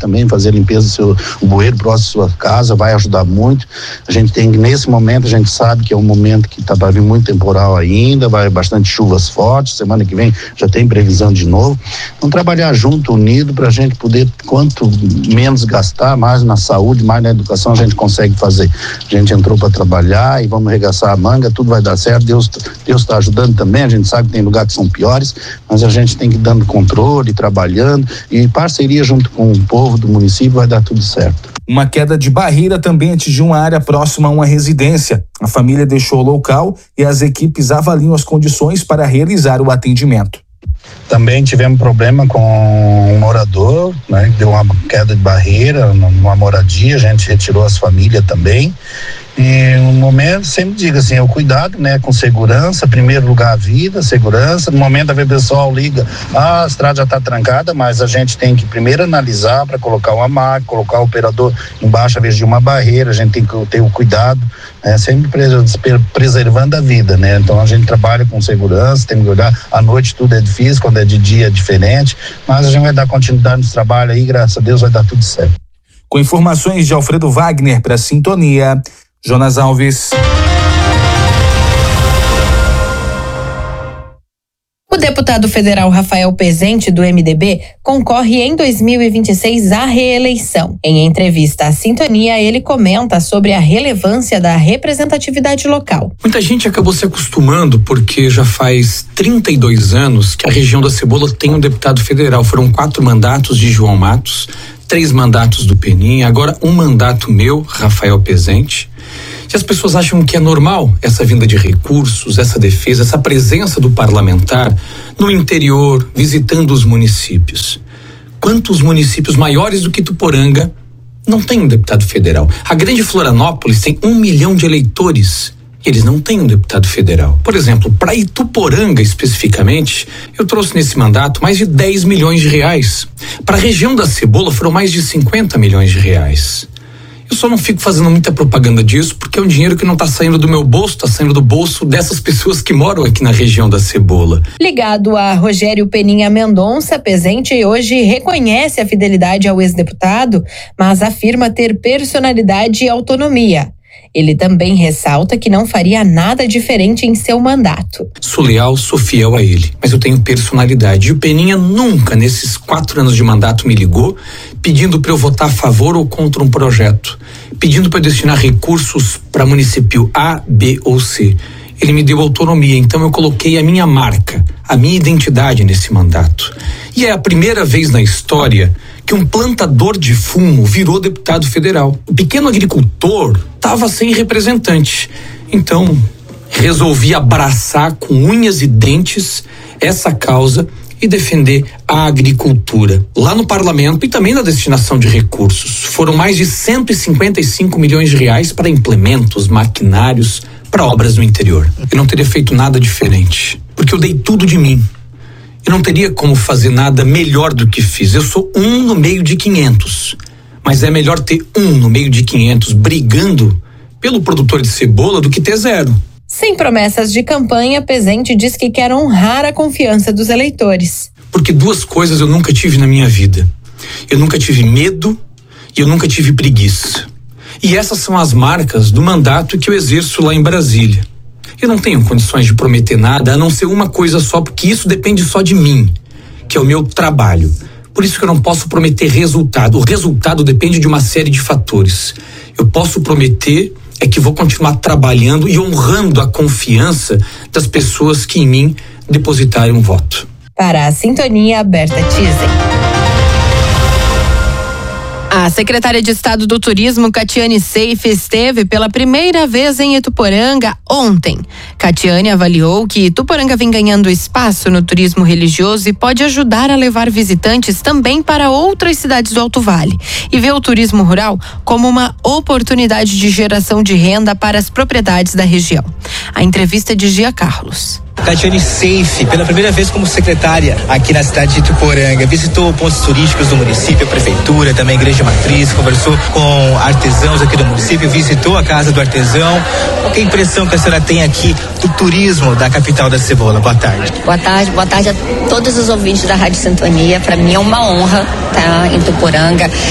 também, fazer a limpeza o bueiro próximo à sua casa, vai ajudar muito. A gente tem que, nesse momento, a gente sabe que é um momento que está para vir muito temporal ainda, vai bastante chuvas fortes, semana que vem já tem previsão de novo. Então, trabalhar junto, unido, para a gente poder, quanto menos gastar, mais na saúde, mais na educação a gente consegue fazer. A gente entrou para trabalhar e vamos arregaçar a manga, tudo vai dar certo, Deus está ajudando também, a gente sabe que tem lugares que são piores, mas a gente tem que ir dando controle, trabalhando e parceria junto com o povo do município, vai dar tudo certo. Uma queda de barreira também atingiu uma área próxima a uma residência. A família deixou o local e as equipes avaliam as condições para realizar o atendimento. Também tivemos problema com um morador, né? Deu uma queda de barreira numa moradia, a gente retirou as famílias também. E no momento, sempre digo assim, o cuidado, né, com segurança, primeiro lugar a vida, segurança. No momento a pessoal liga, a estrada já está trancada, mas a gente tem que primeiro analisar para colocar uma máquina, colocar o operador embaixo ao invés de uma barreira, a gente tem que ter o cuidado, sempre preservando a vida, né? Então a gente trabalha com segurança, tem que olhar, à noite tudo é difícil, quando é de dia é diferente, mas a gente vai dar continuidade no trabalho aí, graças a Deus vai dar tudo certo. Com informações de Alfredo Wagner para Sintonia, Jonas Alves. O deputado federal Rafael Pezente, do MDB, concorre em 2026 à reeleição. Em entrevista à Sintonia, ele comenta sobre a relevância da representatividade local. Muita gente acabou se acostumando porque já faz 32 anos que a região da Cebola tem um deputado federal. Foram 4 mandatos de João Matos, 3 mandatos do Peninha, agora um mandato meu, Rafael Pezente. Se as pessoas acham que é normal essa vinda de recursos, essa defesa, essa presença do parlamentar no interior, visitando os municípios. Quantos municípios maiores do que Ituporanga não têm um deputado federal? A grande Florianópolis tem 1 milhão de eleitores. Eles não têm um deputado federal. Por exemplo, para Ituporanga especificamente, eu trouxe nesse mandato mais de 10 milhões de reais. Para a região da Cebola foram mais de 50 milhões de reais. Eu só não fico fazendo muita propaganda disso porque é um dinheiro que não está saindo do meu bolso, está saindo do bolso dessas pessoas que moram aqui na região da Cebola. Ligado a Rogério Peninha Mendonça, Pezente hoje reconhece a fidelidade ao ex-deputado, mas afirma ter personalidade e autonomia. Ele também ressalta que não faria nada diferente em seu mandato. Sou leal, sou fiel a ele, mas eu tenho personalidade. E o Peninha nunca, nesses 4 anos de mandato, me ligou pedindo para eu votar a favor ou contra um projeto, pedindo para eu destinar recursos para município A, B ou C. Ele me deu autonomia, então eu coloquei a minha marca, a minha identidade nesse mandato. E é a primeira vez na história que um plantador de fumo virou deputado federal. O pequeno agricultor estava sem representante. Então, resolvi abraçar com unhas e dentes essa causa e defender a agricultura lá no parlamento e também na destinação de recursos. Foram mais de 155 milhões de reais para implementos, maquinários, para obras no interior. Eu não teria feito nada diferente, porque eu dei tudo de mim. Eu não teria como fazer nada melhor do que fiz. Eu sou 1 no meio de 500. Mas é melhor ter 1 no meio de 500 brigando pelo produtor de cebola do que ter 0. Sem promessas de campanha, Pezente diz que quer honrar a confiança dos eleitores. Porque 2 coisas eu nunca tive na minha vida. Eu nunca tive medo e eu nunca tive preguiça. E essas são as marcas do mandato que eu exerço lá em Brasília. Eu não tenho condições de prometer nada, a não ser uma coisa só, porque isso depende só de mim, que é o meu trabalho. Por isso que eu não posso prometer resultado. O resultado depende de uma série de fatores. Eu posso prometer é que vou continuar trabalhando e honrando a confiança das pessoas que em mim depositaram um voto. Para a Sintonia, Berta Tizen. A secretária de Estado do Turismo, Catiane Seife, esteve pela primeira vez em Ituporanga ontem. Catiane avaliou que Ituporanga vem ganhando espaço no turismo religioso e pode ajudar a levar visitantes também para outras cidades do Alto Vale. E vê o turismo rural como uma oportunidade de geração de renda para as propriedades da região. A entrevista é de Gia Carlos. Catiane Seife, pela primeira vez como secretária aqui na cidade de Ituporanga, visitou pontos turísticos do município, a prefeitura, também a igreja matriz, conversou com artesãos aqui do município, visitou a casa do artesão. Qual que é a impressão que a senhora tem aqui do turismo da capital da cebola? Boa tarde. Boa tarde a todos os ouvintes da Rádio Sintonia. Para mim é uma honra estar em Ituporanga.